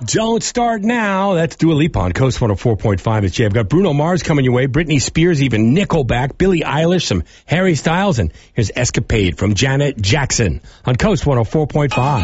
Don't start now. That's Dua Lipa on Coast 104.5. It's Jay. I've got Bruno Mars coming your way, Britney Spears, even Nickelback, Billie Eilish, some Harry Styles, and here's Escapade from Janet Jackson on Coast 104.5.